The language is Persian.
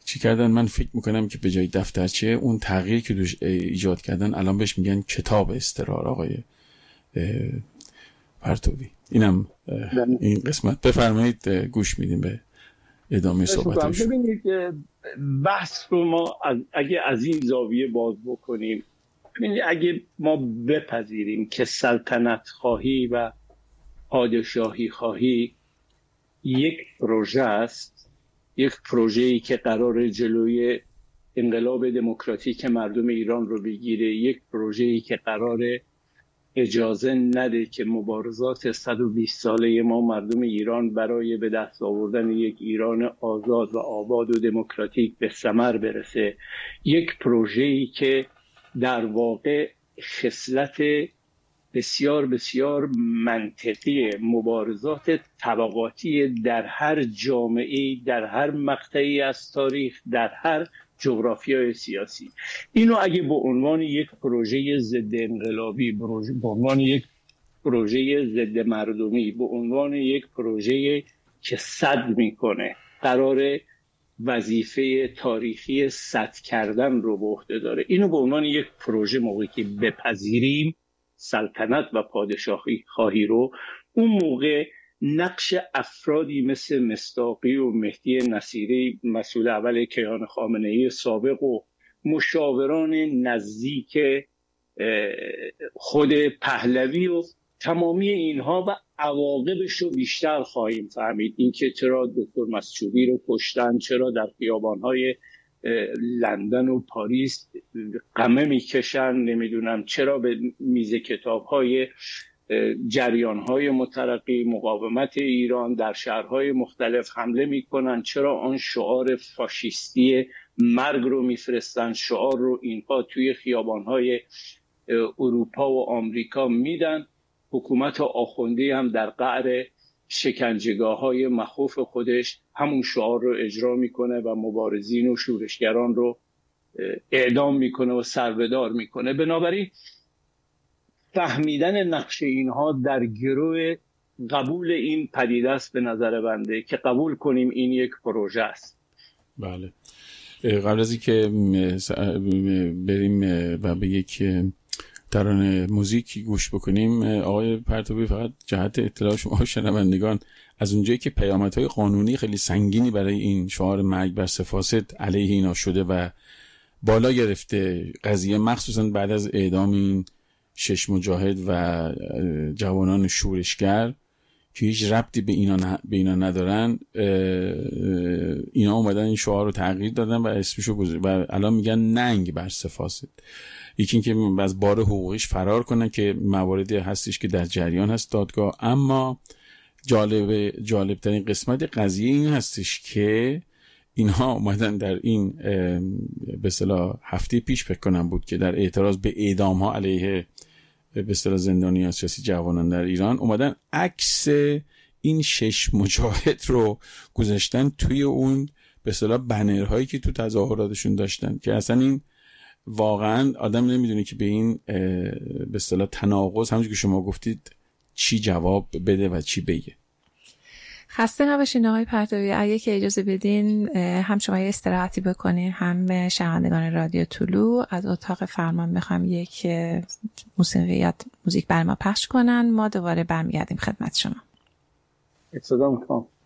چی کردن؟ من فکر میکنم که به جای دفترچه اون تغییر که دوش ایجاد کردن الان بهش میگن کتاب استقرار. آقای پرتوی، اینم این قسمت بفرمایید، گوش میدیم به ادامه صحبتش. ببینید بحث رو ما اگه از این زاویه باز بکنیم، ببینید اگه ما بپذیریم که سلطنت خواهی و پادشاهی خواهی یک پروژه است، یک پروژه‌ای که قرار جلوی انقلاب دموکراتیک مردم ایران رو بگیره، یک پروژه‌ای که قرار اجازه نده که مبارزات 120 ساله ما مردم ایران برای به دست آوردن یک ایران آزاد و آباد و دموکراتیک به ثمر برسه، یک پروژه‌ای که در واقع خصلت بسیار بسیار منطقی مبارزات طبقاتی در هر جامعه، در هر مقطعی از تاریخ، در هر جغرافیای سیاسی، اینو اگه به عنوان یک پروژه ضد انقلابی، به عنوان یک پروژه ضد مردمی، به عنوان یک پروژه که سد میکنه، قرار وظیفه تاریخی سد کردن رو به عهده داره، اینو به عنوان یک پروژه موقعی که بپذیریم سلطنت و پادشاهی خواهی رو، اون موقع نقش افرادی مثل مصداقی و مهدی نصیری مسئول اول کیهان خامنه‌ای سابق و مشاوران نزدیک خود پهلوی و تمامی اینها و عواقبش رو بیشتر خواهیم فهمید. اینکه چرا دکتر مسعودی رو کشتن، چرا در خیابان‌های لندن و پاریس قمه میکشن، نمیدونم چرا به میز کتاب‌های جریان‌های مترقی مقاومت ایران در شهرهای مختلف حمله میکنن، چرا آن شعار فاشیستی مرگ رو میفرستن، شعار رو اینها توی خیابان‌های اروپا و آمریکا میدن. حکومت آخوندی هم در قعر شکنجهگاه‌های مخوف خودش همون شعار رو اجرا میکنه و مبارزین و شورشگران رو اعدام میکنه و سربدار میکنه. بنابراین فهمیدن نقش اینها در گروه قبول این پدیده است به نظر بنده که قبول کنیم این یک پروژه است. بله. قبل از اینکه بریم و به یک ترانه موزیکی گوش بکنیم، آقای پرتوی فقط جهت اطلاع شما شنوندگان، از اونجایی که پیامدهای قانونی خیلی سنگینی برای این شعار مرگ بر سفاسد علیه اینا شده و بالا گرفته قضیه، مخصوصا بعد از اعدام این 6 مجاهد و جوانان شورشگر که هیچ ربطی به اینا ندارن، اینا اومدن این شعار رو تغییر دادن و اسمشو گذاشتن و الان میگن ننگ بر سفاسد. یکی این که از بار حقوقیش فرار کنن که مواردی هستش که در جریان هست دادگاه. اما جالب ترین قسمت قضیه این هستش که اینها اومدن در این به اصطلاح هفته پیش فکر کنم بود که در اعتراض به اعدام ها علیه به اصطلاح زندانیان سیاسی جوانان در ایران اومدن عکس این 6 مجاهد رو گذاشتن توی اون به اصطلاح بنرهایی که تو تظاهراتشون داشتن، که اصلا این واقعا آدم نمیدونه که به این به اصطلاح تناقض همونجوری که شما گفتید چی جواب بده و چی بگه. خسته نباشین آقای پرتوی. اگه که اجازه بدین هم شما یه استراحتی بکنین، هم شنوندگان رادیو طلوع از اتاق فرمان میخوام یک موزیک برای ما پخش کنن. ما دوباره برمیگردیم خدمت شما. صدا میکنم.